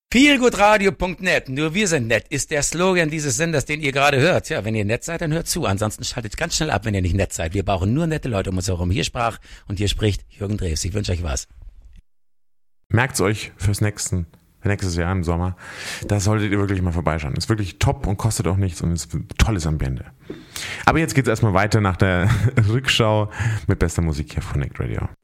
Feelgoodradio.net, nur wir sind nett, ist der Slogan dieses Senders, den ihr gerade hört. Ja, wenn ihr nett seid, dann hört zu. Ansonsten schaltet ganz schnell ab, wenn ihr nicht nett seid. Wir brauchen nur nette Leute um uns herum. Hier sprach und hier spricht Jürgen Drews. Ich wünsche euch was. Merkt's euch für nächstes Jahr im Sommer. Da solltet ihr wirklich mal vorbeischauen. Ist wirklich top und kostet auch nichts und ist ein tolles Ambiente. Aber jetzt geht's erstmal weiter nach der Rückschau mit bester Musik hier von Nick Radio.